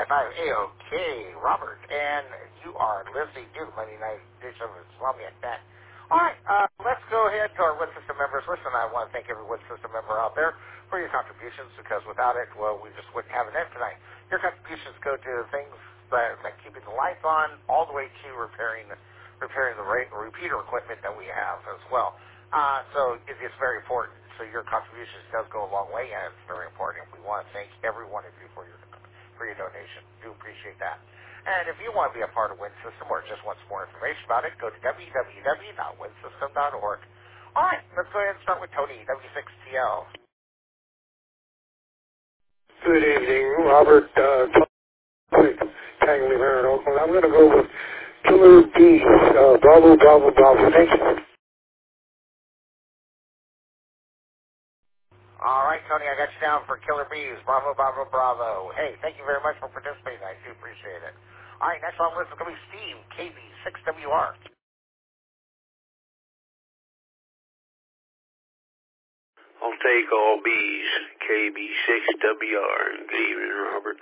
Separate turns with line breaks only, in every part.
AOK, Robert, and you are listening to the Monday Night Edition of Islamic Net. All right, let's go ahead to our Win System members. Listen, I want to thank every Win System member out there for your contributions, because without it, well, we just wouldn't have an end tonight. Your contributions go to things that keeping the lights on, all the way to repairing the repeater equipment that we have as well. So it's very important. So your contributions does go a long way, and it's very important. We want to thank every one of you for your donation. Do appreciate that. And if you want to be a part of Win System or just want some more information about it, go to www.winsystem.org. All right, let's go ahead and start with Tony, W6TL.
Good evening, Robert. Tangley here in Oakland. I'm going to go with Killer Bees. Bravo, bravo, bravo. Thank you.
All right, Tony, I got you down for Killer Bees. Bravo, bravo, bravo. Hey, thank you very much for participating. I do appreciate it. All right, next on the list is going to be Steve, KB6WR.
I'll take all B's, KB6WR. Good evening, Robert.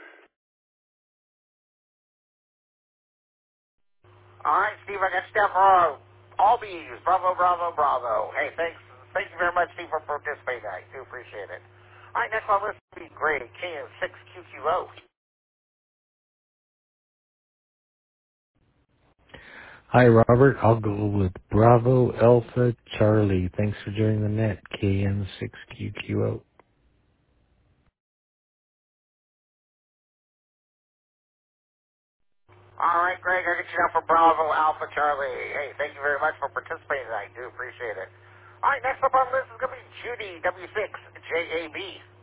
All right, Steve, I got you down for all B's. Bravo, bravo, bravo. Hey, thanks. Thank you very much, Steve, for participating. I do appreciate it. All right, next on the list will be Greg, KN6QQO.
Hi, Robert. I'll go with Bravo Alpha Charlie. Thanks for joining the net, KN6QQO.
All right, Greg, I got you down for Bravo Alpha Charlie. Hey, thank you very much for participating. I do appreciate it. All right, next up on the list is going to be Judy, W6JAB.